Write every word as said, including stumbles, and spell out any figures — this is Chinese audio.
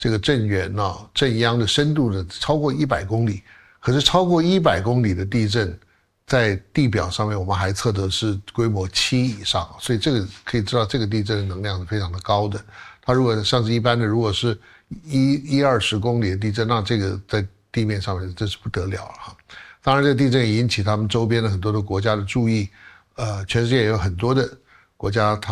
这个震源啊震央的深度呢超过一百公里，可是超过一百公里的地震，在地表上面我们还测得是规模七以上，所以这个可以知道这个地震的能量是非常的高的。它如果像是一般的，如果是一一二十公里的地震，那这个在地面上面真是不得了了哈。当然，这个地震也引起他们周边的很多的国家的注意，呃，全世界也有很多的国家。